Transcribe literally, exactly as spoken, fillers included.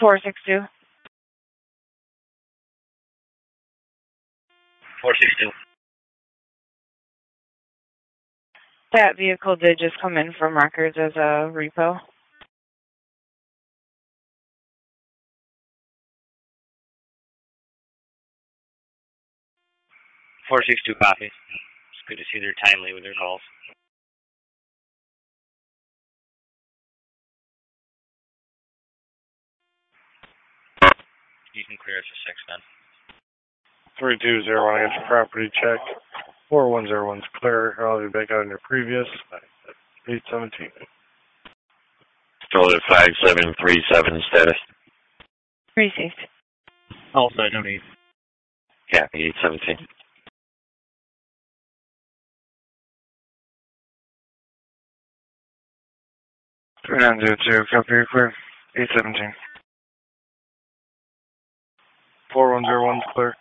four six two. four six two. That vehicle did just come in from records as a repo. four six two copy. It's good to see they're timely with their calls. You can clear us a six then. three two zero one, I got your property check. four one zero one's clear. I'll be back out on your previous. eight seventeen. Still at five seven three seven status. Received. Also, no need. Yeah, eight seventeen. three nine zero two, copy, you're clear. eight seventeen. four one zero one's clear.